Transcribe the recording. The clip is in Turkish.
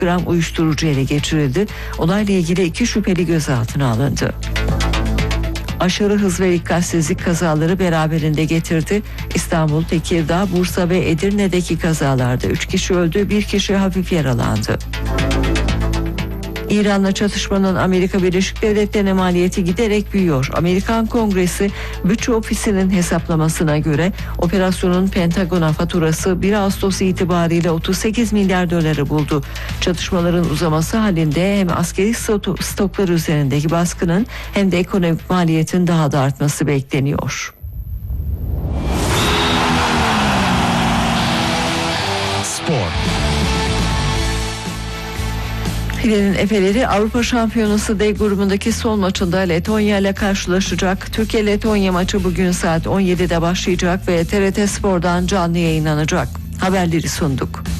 gram uyuşturucu ele geçirildi. Olayla ilgili 2 şüpheli gözaltına alındı. Aşırı hız ve dikkatsizlik kazaları beraberinde getirdi. İstanbul, Tekirdağ, Bursa ve Edirne'deki kazalarda 3 kişi öldü, 1 kişi hafif yaralandı. İran'la çatışmanın Amerika Birleşik Devletleri'ne maliyeti giderek büyüyor. Amerikan Kongresi Bütçe Ofisi'nin hesaplamasına göre operasyonun Pentagon'a faturası 1 Ağustos itibariyle 38 milyar doları buldu. Çatışmaların uzaması halinde hem askeri stoklar üzerindeki baskının hem de ekonomik maliyetin daha da artması bekleniyor. Spor. Filenin Efeleri Avrupa Şampiyonası D grubundaki son maçında Letonya ile karşılaşacak. Türkiye-Letonya maçı bugün saat 17'de başlayacak ve TRT Spor'dan canlı yayınlanacak. Haberleri sunduk.